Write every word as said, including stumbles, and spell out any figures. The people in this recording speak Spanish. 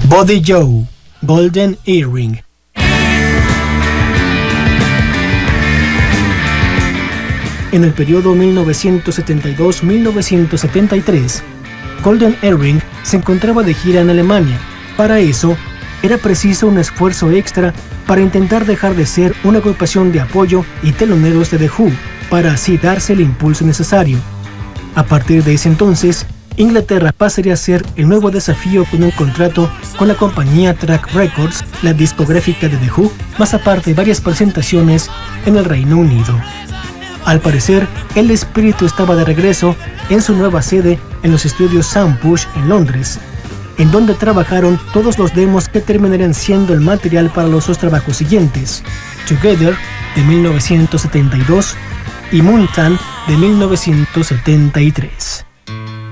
Body Joe, Golden Earring. En el periodo mil novecientos setenta y dos a mil novecientos setenta y tres, Golden Earring se encontraba de gira en Alemania. Para eso, era preciso un esfuerzo extra para intentar dejar de ser una agrupación de apoyo y teloneros de The Who, para así darse el impulso necesario. A partir de ese entonces, Inglaterra pasaría a ser el nuevo desafío con un contrato con la compañía Track Records, la discográfica de The Who, más aparte varias presentaciones en el Reino Unido. Al parecer, el espíritu estaba de regreso en su nueva sede en los estudios Soundpush en Londres, en donde trabajaron todos los demos que terminarían siendo el material para los dos trabajos siguientes, Together de mil novecientos setenta y dos y Moontan de mil novecientos setenta y tres.